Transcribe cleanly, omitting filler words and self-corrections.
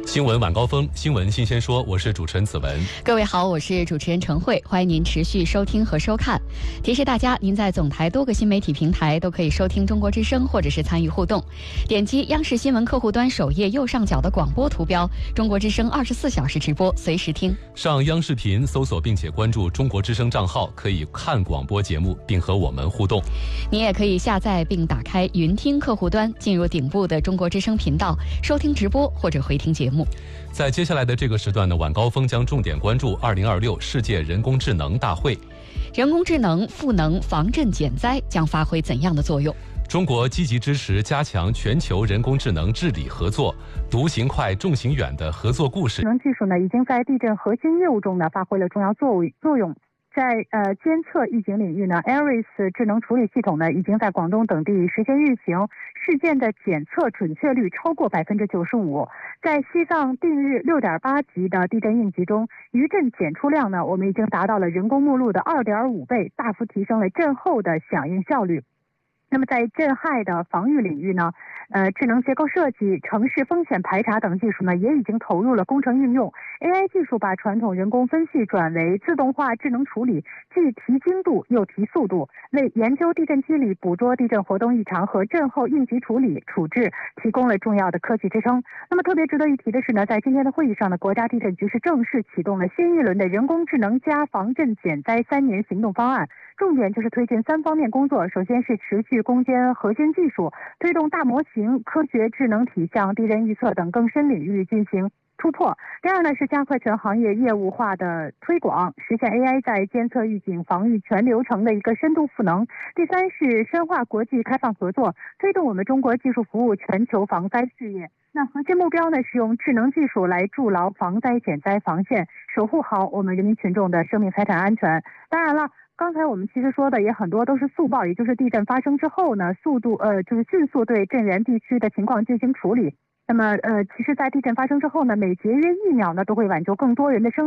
新闻晚高峰，新闻新鲜说，我是主持人子文。 各位好，我是主持人陈慧，欢迎您持续收听和收看。提示大家，您在总台多个新媒体平台都可以收听中国之声，或者是参与互动。点击央视新闻客户端首页右上角的广播图标，中国之声24小时直播，随时听。 上央视频搜索并且关注中国之声账号，可以看广播节目并和我们互动。 您也可以下载并打开云听客户端，进入顶部的中国之声频道，收听直播或者回听节目。 在接下来的这个时段呢，晚高峰将重点关注2026世界人工智能大会。 人工智能赋能防震减灾将发挥怎样的作用？ 中国积极支持加强全球人工智能治理合作，独行快重行远的合作故事。 智能技术呢，已经在地震核心业务中呢发挥了重要作用。在监测预警领域呢 ，ARIS 智能处理系统呢已经在广东等地实现运行，事件的检测准确率超过95%。在西藏定日6.8级的地震应急中，余震检出量呢，我们已经达到了人工目录的2.5倍，大幅提升了震后的响应效率。那么在震害的防御领域呢，智能结构设计、城市风险排查等技术呢，也已经投入了工程应用。AI 技术把传统人工分析转为自动化智能处理，既提精度又提速度，为研究地震机理、捕捉地震活动异常和震后应急处置提供了重要的科技支撑。那么特别值得一提的是呢，在今天的会议上呢，国家地震局是正式启动了新一轮的人工智能加防震减灾3年行动方案，重点就是推进3方面工作。首先是持续攻坚核心技术，推动大模型、科学智能体向地震预测等更深领域进行突破。第二呢，是加快全行业业务化的推广，实现 AI 在监测预警防御全流程的一个深度赋能。第三是深化国际开放合作，推动我们中国技术服务全球防灾事业。那核心目标呢，是用智能技术来筑牢防灾减灾防线，守护好我们人民群众的生命财产安全。当然了，刚才我们其实说的也很多都是速报，也就是地震发生之后呢，就是迅速对震源地区的情况进行处理。那么其实在地震发生之后呢，每节约1秒呢，都会挽救更多人的生命。